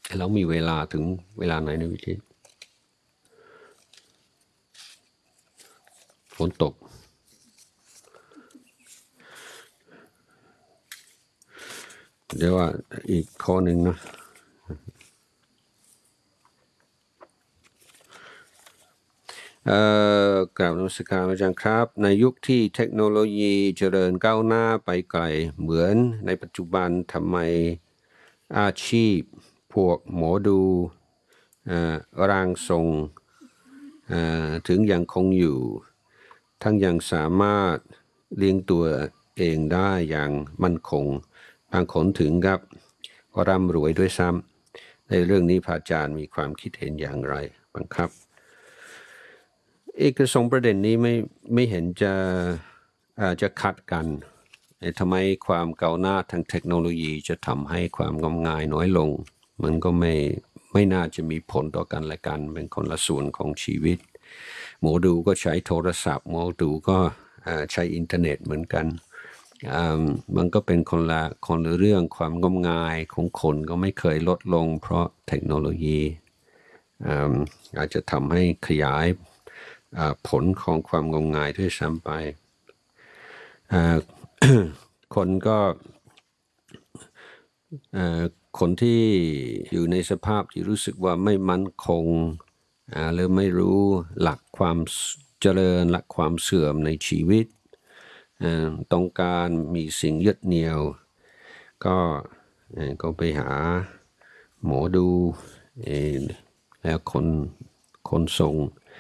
แล้วมีเวลาถึงเวลาไหนในวิธีฝนตกเดี๋ยวว่าอีกข้อหนึ่งนะกล่าวนมัสการอาจารย์ครับในยุคที่เทคโนโลยีเจริญก้าวหน้าไปไกลเหมือนในปัจจุบันทำไมอาชีพพวกหมอดูร่างทรงถึงยังคงอยู่ทั้งยังสามารถเลี้ยงตัวเองได้อย่างมั่นคงบางคนถึงกับร่ำรวยด้วยซ้ำในเรื่องนี้พระอาจารย์มีความคิดเห็นอย่างไรบ้างครับสองประเด็นนี้ไม่เห็นจะขัดกันทำไมความก้าวหน้าทางเทคโนโลยีจะทำให้ความงมงายน้อยลงมันก็ไม่น่าจะมีผลต่อกันและกันเป็นคนละส่วนของชีวิตหมอดูก็ใช้โทรศัพท์หมอดูก็ใช้อินเทอร์เน็ตเหมือนกันมันก็เป็นคนละเรื่องความงมงายของคนก็ไม่เคยลดลงเพราะเทคโนโลยีอาจจะทำให้ขยายผลของความงมงายด้วยซ้ำไปคนก็คนที่อยู่ในสภาพที่รู้สึกว่าไม่มั่นคงหรือไม่รู้หลักความเจริญหลักความเสื่อมในชีวิตต้องการมีสิ่งยึดเหนี่ยวก็ไปหาหมอดูแล้วคนส่ง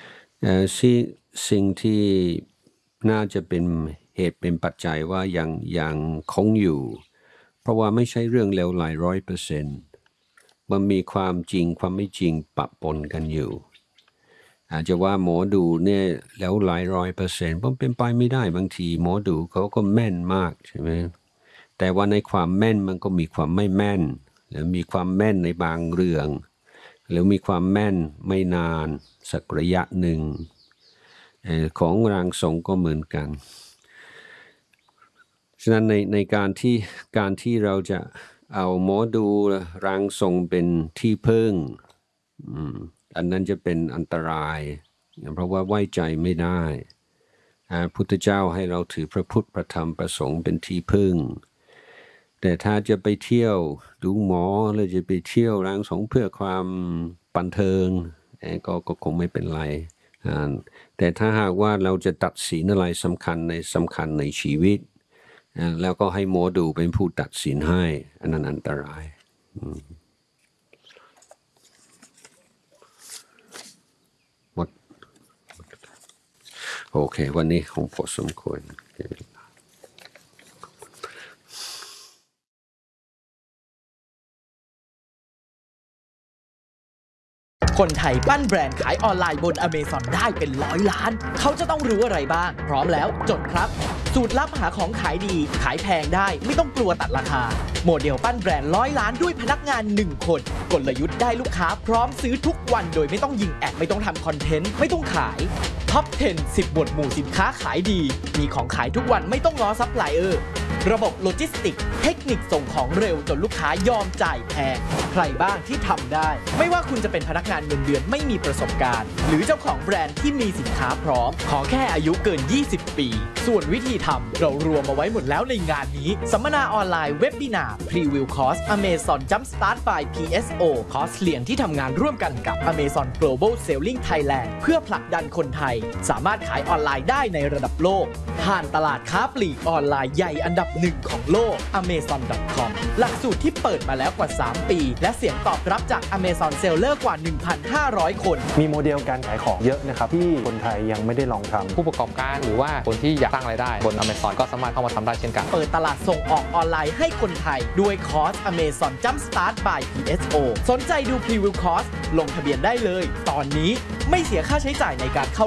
สิ่งที่น่าจะเป็นเหตุเป็นปัจจัยว่ายังคงอยู่เพราะว่าไม่ใช่เรื่องเลวไหล100%มันมีความจริงความไม่จริงปะปนกันอยู่อาจจะว่าหมอดูเนี่ยแล้วหลาย100%มันเป็นไปไม่ได้บางทีหมอดูเขาก็แม่นมากใช่ไหมแต่ว่าในความแม่นมันก็มีความไม่แม่นหรือมีความแม่นในบางเรื่องหรือมีความแม่นไม่นานสักระยะหนึ่งของร่างทรงก็เหมือนกันฉะนั้นในการที่เราจะเอาหมอดูร่างทรงเป็นที่พึ่งอันนั้นจะเป็นอันตรายเพราะว่าไว้ใจไม่ได้พุทธเจ้าให้เราถือพระพุทธพระธรรมพระสงฆ์เป็นที่พึ่งแต่ถ้าจะไปเที่ยวดูหมอหรือจะไปเที่ยวร่างทรงเพื่อความบันเทิงก็คงไม่เป็นไรแต่ถ้าหากว่าเราจะตัดสินอะไรสำคัญในชีวิตแล้วก็ให้หมอดูเป็นผู้ตัดสินให้อันนั้นอันตรายหมดโอเควันนี้คงพอสมควรคนไทยปั้นแบรนด์ขายออนไลน์บน Amazon ได้เป็น100 ล้านเขาจะต้องรู้อะไรบ้างพร้อมแล้วจดครับสูตรลับหาของขายดีขายแพงได้ไม่ต้องกลัวตัดราคาโมเดลปั้นแบรนด์100 ล้านด้วยพนักงาน1คนกลยุทธ์ได้ลูกค้าพร้อมซื้อทุกวันโดยไม่ต้องยิงแอดไม่ต้องทำคอนเทนต์ไม่ต้องขายท็อป 10 10 หมวดหมู่สินค้าขายดีมีของขายทุกวันไม่ต้องง้อซัพพลายเออร์ระบบโลจิสติกเทคนิคส่งของเร็วจนลูกค้ายอมจ่ายแพงใครบ้างที่ทำได้ไม่ว่าคุณจะเป็นพนักงานเงินเดือนไม่มีประสบการณ์หรือเจ้าของแบรนด์ที่มีสินค้าพร้อมขอแค่อายุเกิน20 ปีส่วนวิธีทำเรารวมมาไว้หมดแล้วในงานนี้สัมมนาออนไลน์เว็บบินาร์พรีวิวคอร์ส Amazon Jumpstart by PSO คอร์สเรียนที่ทำงานร่วมกันกับ Amazon Global Selling Thailand เพื่อผลักดันคนไทยสามารถขายออนไลน์ได้ในระดับโลกผ่านตลาดค้าปลีกออนไลน์ใหญ่อันดับ1ของโลก Amazon.com หลักสูตรที่เปิดมาแล้วกว่า3ปีและเสียงตอบรับจาก Amazon Seller กว่า 1,500 คนมีโมเดลการขายของเยอะนะครับที่คนไทยยังไม่ได้ลองทำผู้ประกอบการหรือว่าคนที่อยากสร้างรายได้บน Amazon ก็สามารถเข้ามาทำได้เช่นกันเปิดตลาดส่งออกออนไลน์ให้คนไทยด้วยคอร์ส Amazon Jumpstart by PSO สนใจดูพรีวิวคอร์สลงทะเบียนได้เลยตอนนี้ไม่เสียค่าใช้จ่ายในการเข้า